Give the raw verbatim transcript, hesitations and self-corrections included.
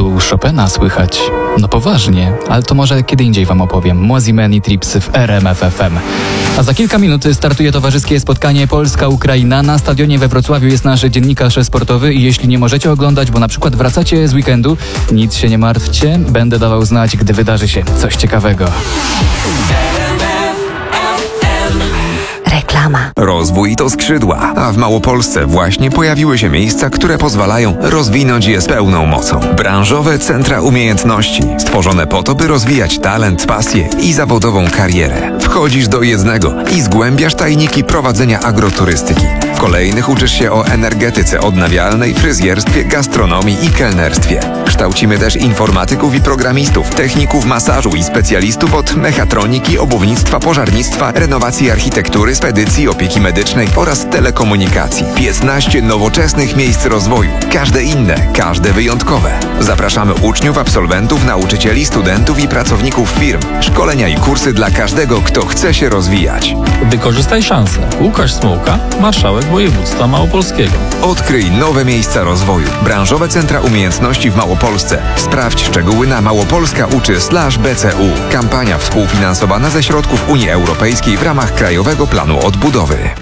Tu Chopina słychać. No poważnie, ale to może kiedy indziej wam opowiem. Mozimeni Trips w R M F F M. A za kilka minut startuje towarzyskie spotkanie Polska-Ukraina. Na stadionie we Wrocławiu jest nasz dziennikarz sportowy i jeśli nie możecie oglądać, bo na przykład wracacie z weekendu, nic się nie martwcie, będę dawał znać, gdy wydarzy się coś ciekawego. Reklama. Rozwój to skrzydła, a w Małopolsce właśnie pojawiły się miejsca, które pozwalają rozwinąć je z pełną mocą. Branżowe centra umiejętności, stworzone po to, by rozwijać talent, pasję i zawodową karierę. Wchodzisz do jednego i zgłębiasz tajniki prowadzenia agroturystyki. W kolejnych uczysz się o energetyce odnawialnej, fryzjerstwie, gastronomii i kelnerstwie. Kształcimy też informatyków i programistów, techników masażu i specjalistów od mechatroniki, obuwnictwa, pożarnictwa, renowacji architektury, spedycji, opieki medycznej oraz telekomunikacji. piętnaście nowoczesnych miejsc rozwoju. Każde inne, każde wyjątkowe. Zapraszamy uczniów, absolwentów, nauczycieli, studentów i pracowników firm. Szkolenia i kursy dla każdego, kto chce się rozwijać. Wykorzystaj szansę. Łukasz Smułka, marszałek województwa małopolskiego. Odkryj nowe miejsca rozwoju. Branżowe centra umiejętności w Małopolsce. Sprawdź szczegóły na małopolska uczy slash B C U. Kampania współfinansowana ze środków Unii Europejskiej w ramach Krajowego Planu Odbudowy.